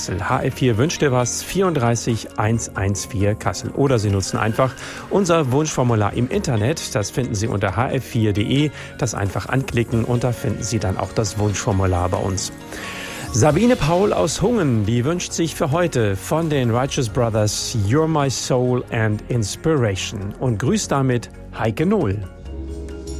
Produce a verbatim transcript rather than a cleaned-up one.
Kassel. H F vier wünscht dir was, vierunddreißig hundertvierzehn Kassel. Oder Sie nutzen einfach unser Wunschformular im Internet. Das finden Sie unter h f vier punkt d e. Das einfach anklicken und da finden Sie dann auch das Wunschformular bei uns. Sabine Paul aus Hungen, die wünscht sich für heute von den Righteous Brothers You're My Soul and Inspiration und grüßt damit Heike Nohl.